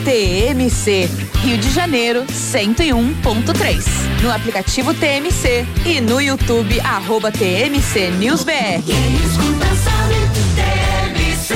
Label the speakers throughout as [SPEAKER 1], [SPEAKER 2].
[SPEAKER 1] TMC, Rio de Janeiro, 101.3. No aplicativo TMC e no YouTube, @TMC News BR.
[SPEAKER 2] Quem escuta sabe, TMC.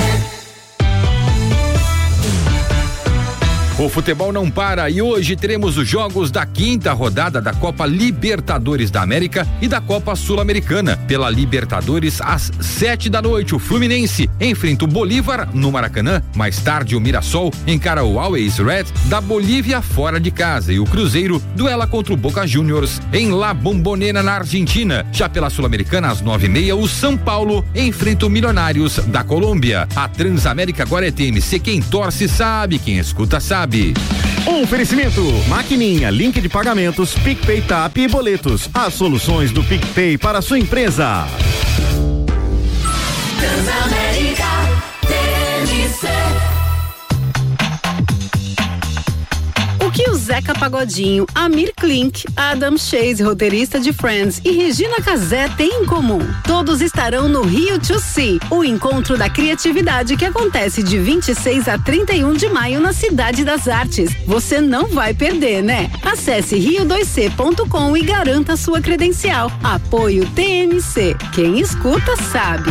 [SPEAKER 3] O futebol não para e hoje teremos os jogos da 5ª rodada da Copa Libertadores da América e da Copa Sul-Americana. Pela Libertadores, às 7 da noite, o Fluminense enfrenta o Bolívar no Maracanã. Mais tarde, o Mirassol encara o Always Red da Bolívia fora de casa e o Cruzeiro duela contra o Boca Juniors em La Bombonera, na Argentina. Já pela Sul-Americana, às 9h30, o São Paulo enfrenta o Milionários da Colômbia. A Transamérica agora é TMC, quem torce sabe, quem escuta sabe.
[SPEAKER 4] Oferecimento, maquininha, link de pagamentos, PicPay, TAP e boletos. As soluções do PicPay para a sua empresa.
[SPEAKER 2] Transamérica, TMC.
[SPEAKER 5] O que o Zeca Pagodinho, Amir Klink, Adam Chase, roteirista de Friends, e Regina Casé têm em comum? Todos estarão no Rio to See, o encontro da criatividade que acontece de 26 a 31 de maio na Cidade das Artes. Você não vai perder, né? Acesse rio2c.com e garanta sua credencial. Apoio TMC. Quem escuta sabe.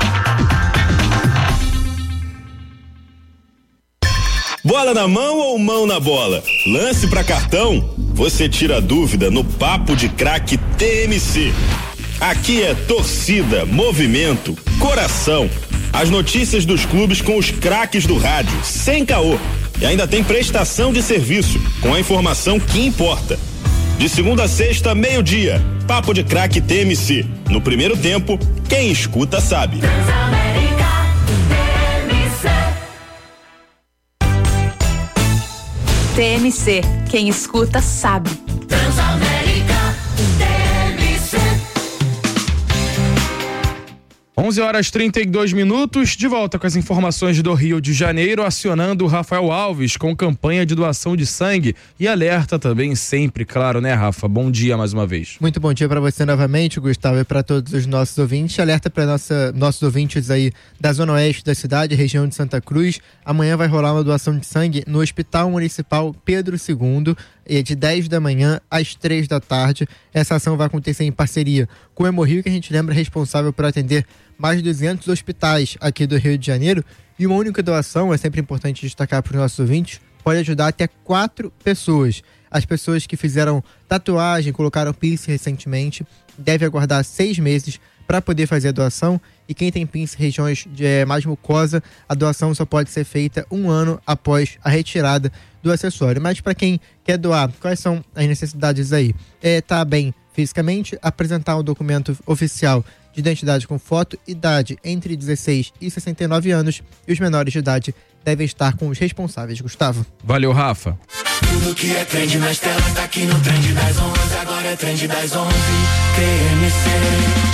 [SPEAKER 6] Bola na mão ou mão na bola? Lance pra cartão? Você tira a dúvida no Papo de Craque TMC. Aqui é torcida, movimento, coração. As notícias dos clubes com os craques do rádio, sem caô. E ainda tem prestação de serviço, com a informação que importa. De segunda a sexta, meio-dia. Papo de Craque TMC. No primeiro tempo, quem escuta sabe.
[SPEAKER 1] TMC, quem escuta sabe.
[SPEAKER 2] Transamérica, TMC.
[SPEAKER 7] 11h32, de volta com as informações do Rio de Janeiro, acionando o Rafael Alves com campanha de doação de sangue e alerta também sempre, claro, né, Rafa? Bom dia mais uma vez.
[SPEAKER 8] Muito bom dia para você novamente, Gustavo, e para todos os nossos ouvintes. Alerta para nossos ouvintes aí da zona oeste da cidade, região de Santa Cruz. Amanhã vai rolar uma doação de sangue no Hospital Municipal Pedro II, de 10 da manhã às 3 da tarde. Essa ação vai acontecer em parceria com o Hemorrio, que a gente lembra é responsável por atender mais de 200 hospitais aqui do Rio de Janeiro. E uma única doação, é sempre importante destacar para os nossos ouvintes, pode ajudar até 4 pessoas. As pessoas que fizeram tatuagem, colocaram piercing recentemente, devem aguardar 6 meses para poder fazer a doação. E quem tem piercing em regiões de mais mucosa, a doação só pode ser feita 1 ano após a retirada do acessório. Mas para quem quer doar, quais são as necessidades aí? Tá bem fisicamente, apresentar um documento oficial de identidade com foto, idade entre 16 e 69 anos, e os menores de idade devem estar com os responsáveis. Gustavo.
[SPEAKER 7] Valeu, Rafa.
[SPEAKER 2] Tudo que é trend nas telas tá aqui no Trend das 11, agora é Trend das 11, TMC.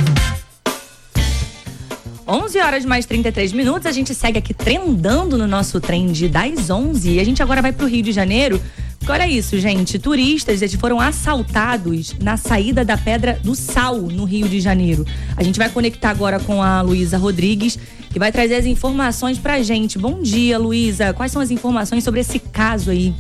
[SPEAKER 9] 11h mais 33, a gente segue aqui trendando no nosso Trend das 11 e a gente agora vai pro Rio de Janeiro. Porque olha isso, gente, turistas foram assaltados na saída da Pedra do Sal, no Rio de Janeiro. A gente vai conectar agora com a Luísa Rodrigues, que vai trazer as informações pra gente. Bom dia, Luísa. Quais são as informações sobre esse caso aí?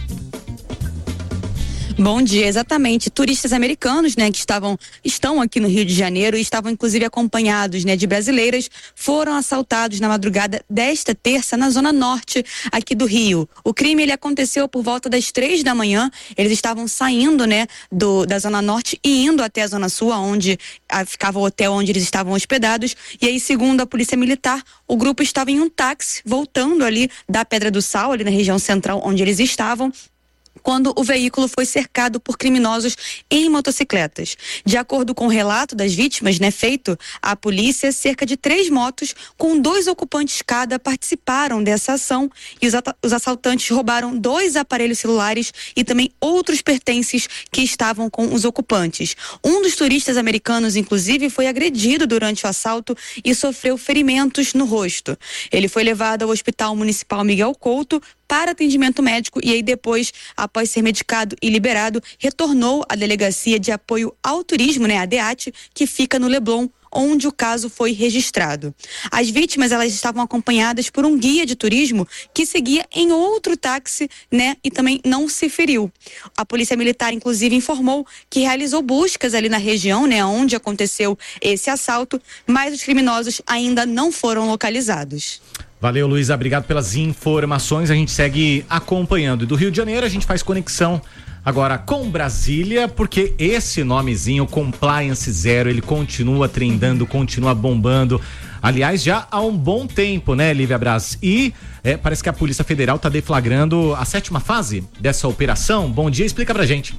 [SPEAKER 10] Bom dia, exatamente. Turistas americanos, né, que estão aqui no Rio de Janeiro e estavam inclusive acompanhados, né, de brasileiras, foram assaltados na madrugada desta terça na zona norte aqui do Rio. O crime ele aconteceu por volta das 3 da manhã. Eles estavam saindo, né, da zona norte e indo até a zona sul, onde ficava o hotel onde eles estavam hospedados. E aí, segundo a polícia militar, o grupo estava em um táxi voltando ali da Pedra do Sal, ali na região central onde eles estavam, quando o veículo foi cercado por criminosos em motocicletas. De acordo com o relato das vítimas, né, feito à polícia, cerca de 3 motos com 2 ocupantes cada participaram dessa ação e os assaltantes roubaram 2 aparelhos celulares e também outros pertences que estavam com os ocupantes. Um dos turistas americanos, inclusive, foi agredido durante o assalto e sofreu ferimentos no rosto. Ele foi levado ao Hospital Municipal Miguel Couto para atendimento médico e aí depois, após ser medicado e liberado, retornou à Delegacia de Apoio ao Turismo, né, a DEAT, que fica no Leblon, onde o caso foi registrado. As vítimas, elas estavam acompanhadas por um guia de turismo que seguia em outro táxi, né, e também não se feriu. A Polícia Militar, inclusive, informou que realizou buscas ali na região, né, onde aconteceu esse assalto, mas os criminosos ainda não foram localizados.
[SPEAKER 11] Valeu, Luísa, obrigado pelas informações, a gente segue acompanhando. E do Rio de Janeiro a gente faz conexão agora com Brasília, porque esse nomezinho, Compliance Zero, ele continua trendando, continua bombando. Aliás, já há um bom tempo, né, Lívia Braz? E parece que a Polícia Federal está deflagrando a 7ª fase dessa operação. Bom dia, explica pra gente.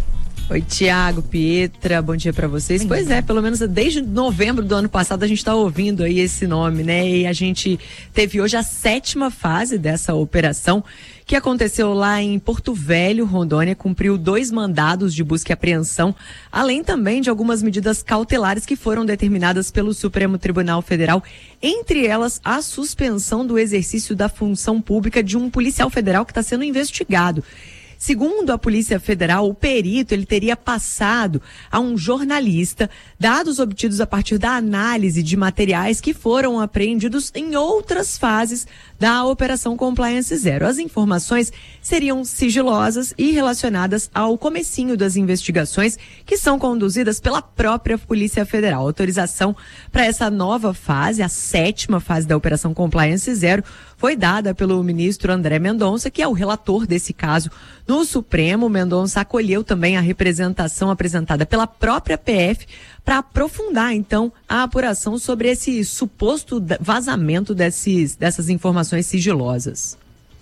[SPEAKER 12] Oi, Tiago, Pietra, bom dia pra vocês. Pois é, pelo menos desde novembro do ano passado a gente tá ouvindo aí esse nome, né? E a gente teve hoje a 7ª fase dessa operação, que aconteceu lá em Porto Velho, Rondônia, cumpriu 2 mandados de busca e apreensão, além também de algumas medidas cautelares que foram determinadas pelo Supremo Tribunal Federal, entre elas a suspensão do exercício da função pública de um policial federal que está sendo investigado. Segundo a Polícia Federal, o perito ele teria passado a um jornalista dados obtidos a partir da análise de materiais que foram apreendidos em outras fases da Operação Compliance Zero. As informações seriam sigilosas e relacionadas ao comecinho das investigações que são conduzidas pela própria Polícia Federal. A autorização para essa nova fase, a 7ª fase da Operação Compliance Zero, foi dada pelo ministro André Mendonça, que é o relator desse caso no Supremo. Mendonça acolheu também a representação apresentada pela própria PF para aprofundar, então, a apuração sobre esse suposto vazamento dessas informações sigilosas.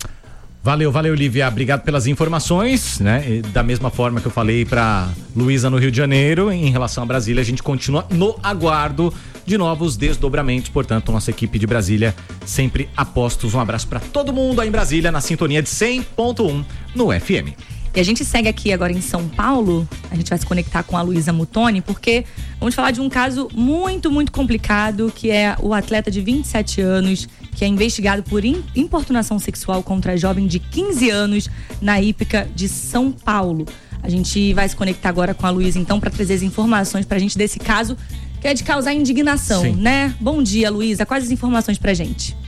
[SPEAKER 11] Valeu, Lívia. Obrigado pelas informações, né? E da mesma forma que eu falei para Luísa no Rio de Janeiro, em relação a Brasília, a gente continua no aguardo de novos desdobramentos. Portanto, nossa equipe de Brasília sempre a postos. Um abraço para todo mundo aí em Brasília, na sintonia de 100.1 no FM.
[SPEAKER 9] E a gente segue aqui agora em São Paulo, a gente vai se conectar com a Luísa Muttoni, porque vamos falar de um caso muito, muito complicado, que é o atleta de 27 anos, que é investigado por importunação sexual contra a jovem de 15 anos na hípica de São Paulo. A gente vai se conectar agora com a Luísa, então, para trazer as informações pra gente desse caso, que é de causar indignação, Sim. né? Bom dia, Luísa. Quais as informações pra gente?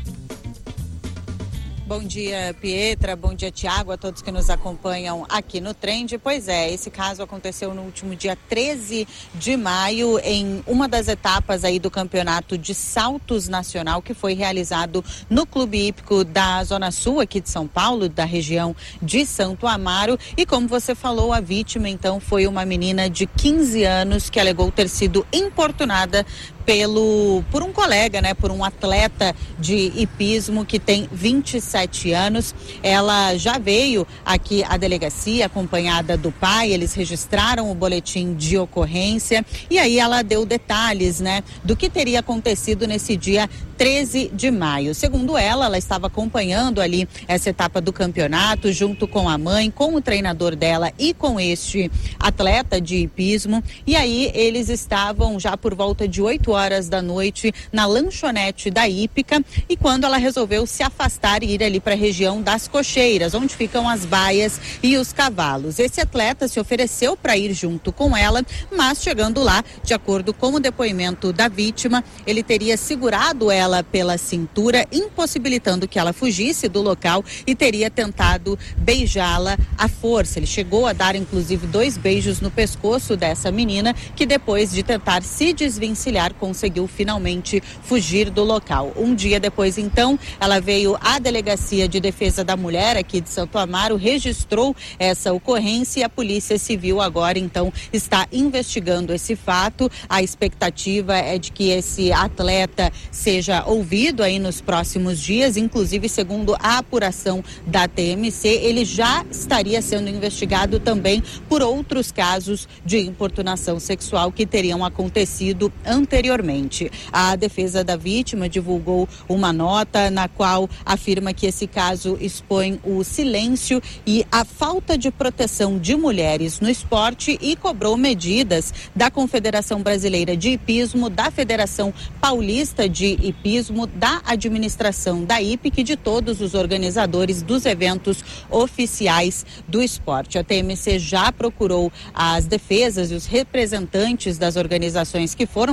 [SPEAKER 13] Bom dia, Pietra. Bom dia, Tiago, a todos que nos acompanham aqui no Trend. Pois é, esse caso aconteceu no último dia 13 de maio, em uma das etapas aí do campeonato de saltos nacional, que foi realizado no Clube Hípico da Zona Sul, aqui de São Paulo, da região de Santo Amaro. E como você falou, a vítima, então, foi uma menina de 15 anos que alegou ter sido importunada por um colega, né, por um atleta de hipismo que tem 27 anos. Ela já veio aqui à delegacia acompanhada do pai, eles registraram o boletim de ocorrência e aí ela deu detalhes, né, do que teria acontecido nesse dia 13 de maio. Segundo ela estava acompanhando ali essa etapa do campeonato junto com a mãe, com o treinador dela e com este atleta de hipismo, e aí eles estavam já por volta de 8 horas da noite na lanchonete da hípica, e quando ela resolveu se afastar e ir ali para a região das cocheiras, onde ficam as baias e os cavalos. Esse atleta se ofereceu para ir junto com ela, mas chegando lá, de acordo com o depoimento da vítima, ele teria segurado ela pela cintura, impossibilitando que ela fugisse do local, e teria tentado beijá-la à força. Ele chegou a dar inclusive 2 beijos no pescoço dessa menina, que depois de tentar se desvencilhar, conseguiu finalmente fugir do local. Um dia depois, então, ela veio à Delegacia de Defesa da Mulher aqui de Santo Amaro, registrou essa ocorrência e a Polícia Civil agora, então, está investigando esse fato. A expectativa é de que esse atleta seja ouvido aí nos próximos dias, inclusive, segundo a apuração da TMC, ele já estaria sendo investigado também por outros casos de importunação sexual que teriam acontecido anteriormente. A defesa da vítima divulgou uma nota na qual afirma que esse caso expõe o silêncio e a falta de proteção de mulheres no esporte e cobrou medidas da Confederação Brasileira de Hipismo, da Federação Paulista de Hipismo, da administração da hípica e de todos os organizadores dos eventos oficiais do esporte. A TMC já procurou as defesas e os representantes das organizações que foram citadas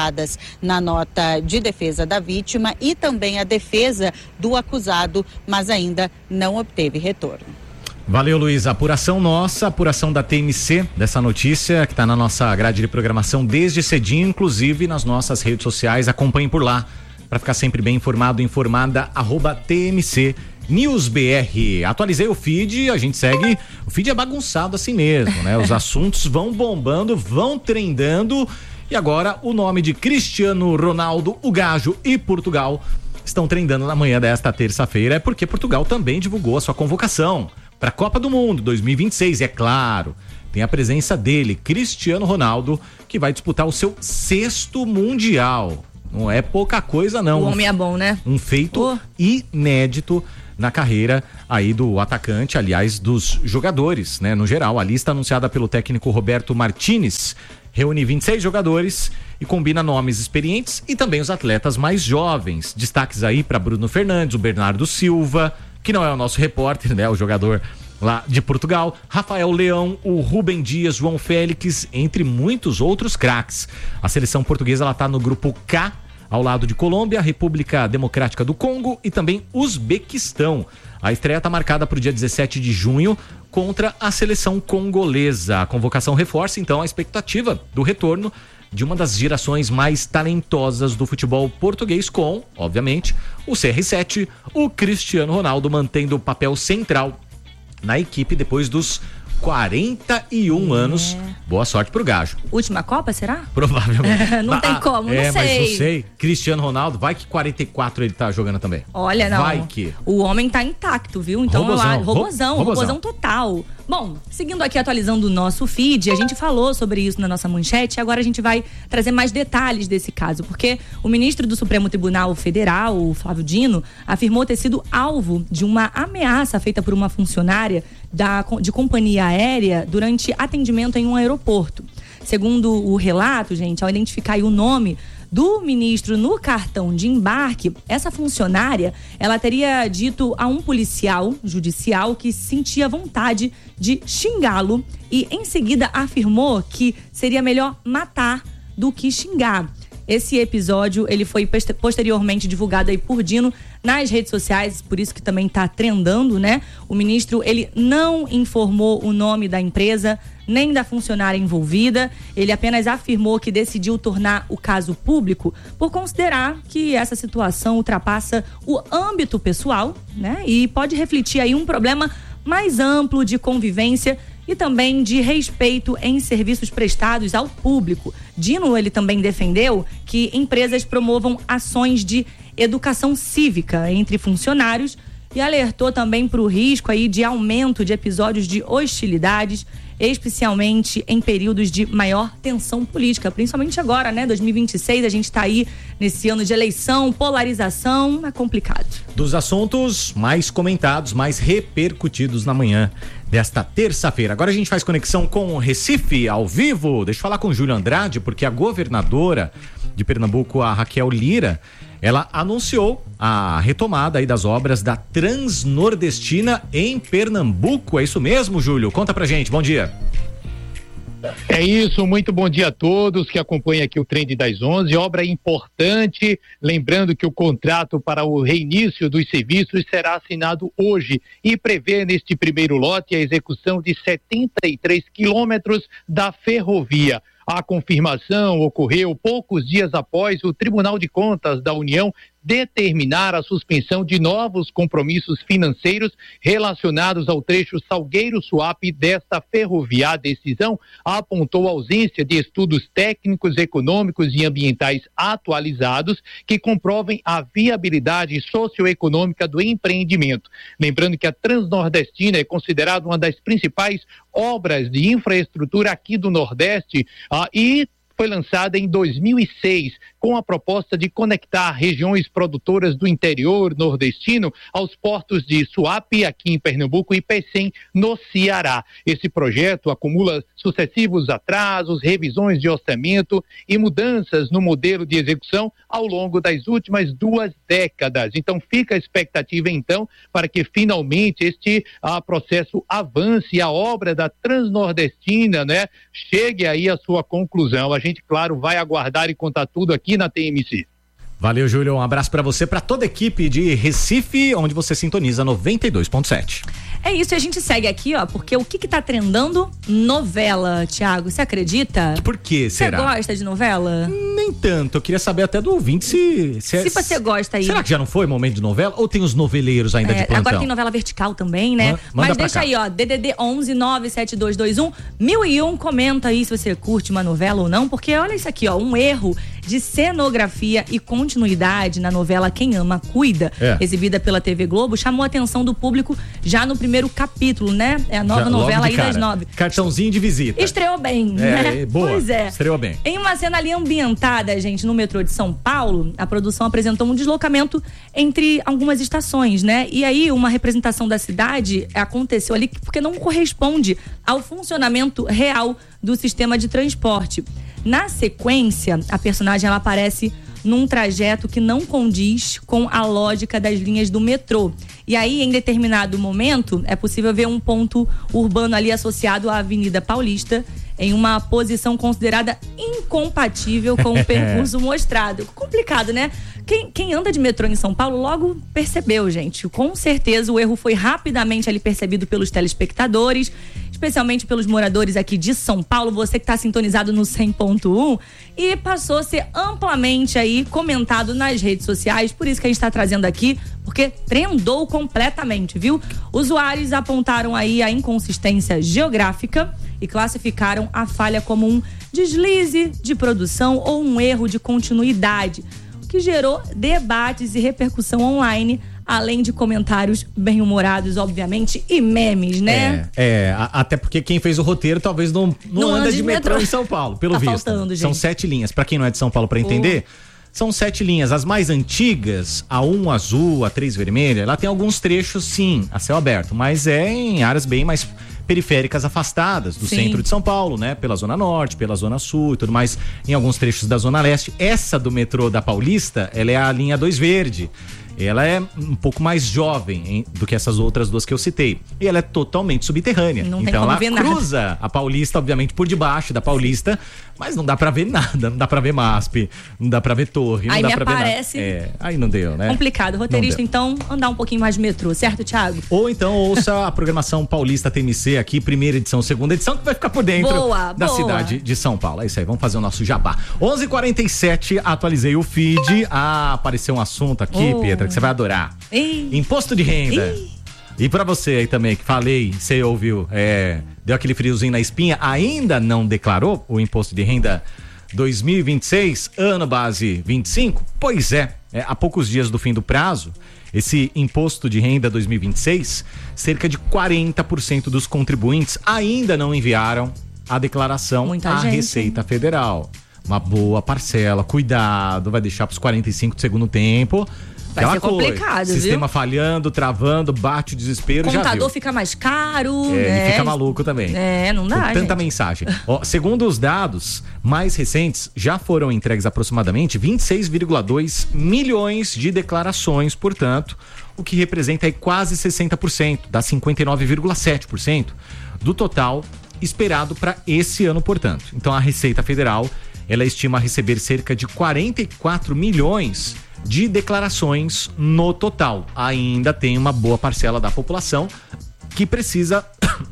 [SPEAKER 13] citadas na nota de defesa da vítima e também a defesa do acusado, mas ainda não obteve retorno.
[SPEAKER 11] Valeu, Luiz. Apuração nossa, apuração da TMC, dessa notícia que está na nossa grade de programação desde cedinho, inclusive nas nossas redes sociais. Acompanhe por lá para ficar sempre bem informado, informada, @TMC NewsBR. Atualizei o feed, a gente segue. O feed é bagunçado assim mesmo, né? Os assuntos vão bombando, vão trendando. E agora o nome de Cristiano Ronaldo, o Gajo e Portugal estão trendando na manhã desta terça-feira. É porque Portugal também divulgou a sua convocação para a Copa do Mundo 2026. E é claro, tem a presença dele, Cristiano Ronaldo, que vai disputar o seu 6º Mundial. Não é pouca coisa, não.
[SPEAKER 9] O homem é bom, né?
[SPEAKER 11] Um feito inédito na carreira aí do atacante, aliás, dos jogadores, né? No geral, a lista anunciada pelo técnico Roberto Martínez reúne 26 jogadores e combina nomes experientes e também os atletas mais jovens. Destaques aí para Bruno Fernandes, o Bernardo Silva, que não é o nosso repórter, né? O jogador lá de Portugal, Rafael Leão, o Rubem Dias, João Félix, entre muitos outros craques. A seleção portuguesa ela tá no grupo K, ao lado de Colômbia, República Democrática do Congo e também Uzbequistão. A estreia está marcada para o dia 17 de junho contra a seleção congolesa. A convocação reforça, então, a expectativa do retorno de uma das gerações mais talentosas do futebol português com, obviamente, o CR7, o Cristiano Ronaldo, mantendo o papel central na equipe depois dos 41 anos. Boa sorte pro Gajo.
[SPEAKER 9] Última Copa, será?
[SPEAKER 11] Provavelmente.
[SPEAKER 9] Não tem como, não sei.
[SPEAKER 11] Mas não sei. Cristiano Ronaldo, vai que 44 ele tá jogando também.
[SPEAKER 9] Olha, não.
[SPEAKER 11] Vai que.
[SPEAKER 9] O homem tá intacto, viu? Então, robozão total. Bom, seguindo aqui, atualizando o nosso feed, a gente falou sobre isso na nossa manchete, agora a gente vai trazer mais detalhes desse caso, porque o ministro do Supremo Tribunal Federal, o Flávio Dino, afirmou ter sido alvo de uma ameaça feita por uma funcionária de companhia aérea durante atendimento em um aeroporto. Segundo o relato, gente, ao identificar aí o nome do ministro no cartão de embarque, essa funcionária, ela teria dito a um policial judicial que sentia vontade de xingá-lo e em seguida afirmou que seria melhor matar do que xingar. Esse episódio, ele foi posteriormente divulgado aí por Dino nas redes sociais, por isso que também está trendando, né? O ministro, ele não informou o nome da empresa, nem da funcionária envolvida. Ele apenas afirmou que decidiu tornar o caso público por considerar que essa situação ultrapassa o âmbito pessoal, né? E pode refletir aí um problema mais amplo de convivência e também de respeito em serviços prestados ao público. Dino, ele também defendeu que empresas promovam ações de educação cívica entre funcionários e alertou também para o risco aí de aumento de episódios de hostilidades, especialmente em períodos de maior tensão política, principalmente agora, né? 2026, a gente está aí nesse ano de eleição, polarização, é complicado.
[SPEAKER 11] Dos assuntos mais comentados, mais repercutidos na manhã desta terça-feira. Agora a gente faz conexão com o Recife ao vivo. Deixa eu falar com o Júlio Andrade, porque a governadora de Pernambuco, a Raquel Lira, ela anunciou a retomada aí das obras da Transnordestina em Pernambuco. É isso mesmo, Júlio? Conta pra gente. Bom dia.
[SPEAKER 14] É isso, muito bom dia a todos que acompanham aqui o Trend das 11, obra importante, lembrando que o contrato para o reinício dos serviços será assinado hoje e prevê neste primeiro lote a execução de 73 quilômetros da ferrovia. A confirmação ocorreu poucos dias após o Tribunal de Contas da União determinar a suspensão de novos compromissos financeiros relacionados ao trecho Salgueiro-Suape desta ferrovia. A decisão apontou a ausência de estudos técnicos, econômicos e ambientais atualizados que comprovem a viabilidade socioeconômica do empreendimento. Lembrando que a Transnordestina é considerada uma das principais obras de infraestrutura aqui do Nordeste e foi lançada em 2006, com a proposta de conectar regiões produtoras do interior nordestino aos portos de Suape, aqui em Pernambuco, e Pecém, no Ceará. Esse projeto acumula sucessivos atrasos, revisões de orçamento e mudanças no modelo de execução ao longo das últimas 2 décadas. Então fica a expectativa para que finalmente este processo avance e a obra da Transnordestina, né, chegue aí à sua conclusão. A gente, claro, vai aguardar e contar tudo aqui na TMC.
[SPEAKER 11] Valeu, Júlio. Um abraço pra você, pra toda a equipe de Recife, onde você sintoniza 92.7.
[SPEAKER 9] É isso, e a gente segue aqui, ó, porque o que tá trendando? Novela, Thiago, você acredita?
[SPEAKER 11] Por que será?
[SPEAKER 9] Você gosta de novela?
[SPEAKER 11] Nem tanto, eu queria saber até do ouvinte se
[SPEAKER 9] você gosta aí.
[SPEAKER 11] Será que já não foi momento de novela? Ou tem os noveleiros ainda de plantão?
[SPEAKER 9] Agora tem novela vertical também, né? Mas deixa aí, ó, DDD 11 97221 1001, comenta aí se você curte uma novela ou não, porque olha isso aqui, ó, um erro de cenografia e continuidade na novela Quem Ama Cuida, exibida pela TV Globo, chamou a atenção do público já no primeiro capítulo, né? É a nova novela aí das 9.
[SPEAKER 11] Cartãozinho de visita.
[SPEAKER 9] Estreou bem, né?
[SPEAKER 11] Boa.
[SPEAKER 9] Pois é.
[SPEAKER 11] Estreou bem.
[SPEAKER 9] Em uma cena ali ambientada, gente, no metrô de São Paulo, a produção apresentou um deslocamento entre algumas estações, né? E aí uma representação da cidade aconteceu ali porque não corresponde ao funcionamento real do sistema de transporte. Na sequência, a personagem ela aparece num trajeto que não condiz com a lógica das linhas do metrô. E aí, em determinado momento, é possível ver um ponto urbano ali associado à Avenida Paulista, em uma posição considerada incompatível com o percurso mostrado. Complicado, né? Quem anda de metrô em São Paulo logo percebeu, gente. Com certeza o erro foi rapidamente ali percebido pelos telespectadores, especialmente pelos moradores aqui de São Paulo, você que está sintonizado no 100.1, e passou a ser amplamente aí comentado nas redes sociais, por isso que a gente está trazendo aqui, porque trendou completamente, viu? Usuários apontaram aí a inconsistência geográfica e classificaram a falha como um deslize de produção ou um erro de continuidade, o que gerou debates e repercussão online, além de comentários bem-humorados, obviamente, e memes, né?
[SPEAKER 11] Até porque quem fez o roteiro talvez não anda de metrô em São Paulo, pelo visto.
[SPEAKER 9] Faltando, gente.
[SPEAKER 11] São 7 linhas. Pra quem não é de São Paulo, pra entender, são 7 linhas. As mais antigas, a 1 azul, a 3 vermelha, ela tem alguns trechos, sim, a céu aberto, mas é em áreas bem mais periféricas afastadas do centro de São Paulo, né? Pela Zona Norte, pela Zona Sul e tudo mais, em alguns trechos da Zona Leste. Essa do metrô da Paulista, ela é a linha 2 verde. Ela é um pouco mais jovem do que essas outras duas que eu citei. E ela é totalmente subterrânea. Então ela cruza a Paulista, obviamente, por debaixo da Paulista, mas não dá pra ver nada. Não dá pra ver MASP, não dá pra ver torre, não
[SPEAKER 9] aí
[SPEAKER 11] dá
[SPEAKER 9] me
[SPEAKER 11] pra
[SPEAKER 9] aparece
[SPEAKER 11] ver nada. Aí não deu, né?
[SPEAKER 9] Complicado. Roteirista, então, andar um pouquinho mais de metrô, certo, Thiago?
[SPEAKER 11] Ou então ouça a programação Paulista TMC aqui, primeira edição, segunda edição, que vai ficar por dentro da cidade de São Paulo. É isso aí, vamos fazer o nosso jabá. 11h47, atualizei o feed. Apareceu um assunto aqui, Pietra, que você vai adorar. Imposto de renda. E pra você aí também, que falei, você ouviu, deu aquele friozinho na espinha, ainda não declarou o imposto de renda 2026, ano base 25? Pois há poucos dias do fim do prazo, esse imposto de renda 2026, cerca de 40% dos contribuintes ainda não enviaram a declaração à Receita Federal. Uma boa parcela, cuidado, vai deixar pros 45 do segundo tempo.
[SPEAKER 9] Vai ser complicado, viu?
[SPEAKER 11] Sistema falhando, travando, bate o desespero,
[SPEAKER 9] o computador fica mais caro, né?
[SPEAKER 11] E fica maluco também.
[SPEAKER 9] Não dá,
[SPEAKER 11] com tanta mensagem. Segundo os dados mais recentes, já foram entregues aproximadamente 26,2 milhões de declarações, portanto, o que representa aí quase 60%, dá 59,7% do total esperado para esse ano, portanto. Então a Receita Federal, ela estima receber cerca de 44 milhões de declarações no total. Ainda tem uma boa parcela da população que precisa,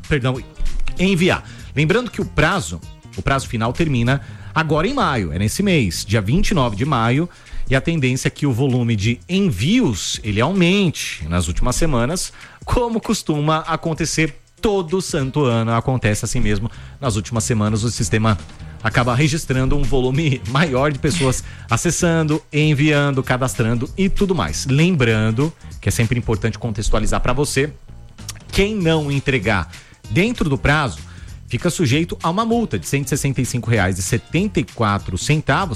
[SPEAKER 11] enviar. Lembrando que o prazo final termina agora em maio, é nesse mês, dia 29 de maio, e a tendência é que o volume de envios, ele aumente nas últimas semanas, como costuma acontecer todo santo ano, acontece assim mesmo. Nas últimas semanas o sistema acaba registrando um volume maior de pessoas acessando, enviando, cadastrando e tudo mais. Lembrando que é sempre importante contextualizar para você, quem não entregar dentro do prazo fica sujeito a uma multa de R$ 165,74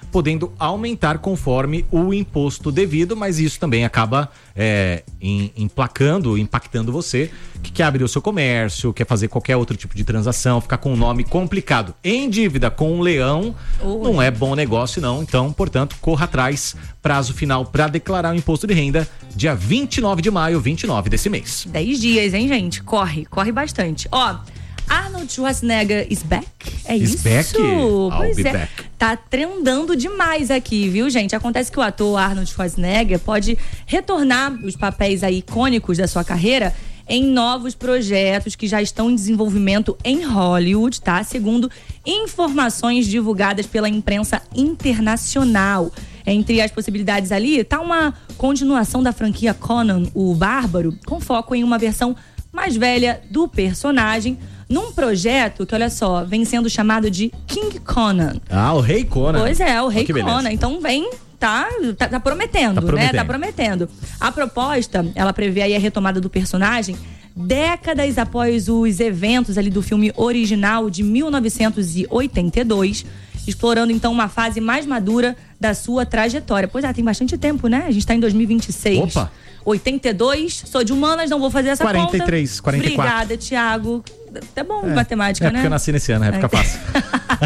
[SPEAKER 11] podendo aumentar conforme o imposto devido, mas isso também acaba impactando você que quer abrir o seu comércio, quer fazer qualquer outro tipo de transação, ficar com um nome complicado em dívida com um leão, não é bom negócio não, então, portanto, corra atrás, prazo final para declarar o imposto de renda, dia 29 de maio, 29 desse mês.
[SPEAKER 9] 10 dias, hein, gente? Corre bastante. Ó, Arnold Schwarzenegger is back? É isso? Pois é. Back. Tá trendando demais aqui, viu, gente? Acontece que o ator Arnold Schwarzenegger pode retornar os papéis aí icônicos da sua carreira em novos projetos que já estão em desenvolvimento em Hollywood, tá? Segundo informações divulgadas pela imprensa internacional. Entre as possibilidades ali, tá uma continuação da franquia Conan, o Bárbaro, com foco em uma versão mais velha do personagem, num projeto que, olha só, vem sendo chamado de King Conan.
[SPEAKER 11] Ah, o Rei Conan.
[SPEAKER 9] Pois é, o Rei Conan. Então vem, tá prometendo, né? Tá prometendo. A proposta, ela prevê aí a retomada do personagem décadas após os eventos ali do filme original de 1982, explorando então uma fase mais madura da sua trajetória. Pois é, tem bastante tempo, né? A gente tá em 2026.
[SPEAKER 11] Opa!
[SPEAKER 9] 82, sou de humanas, não vou fazer essa
[SPEAKER 11] 43,
[SPEAKER 9] conta.
[SPEAKER 11] 44.
[SPEAKER 9] Obrigada, Thiago. Tá bom, matemática, né?
[SPEAKER 11] Porque eu nasci nesse ano, fica fácil.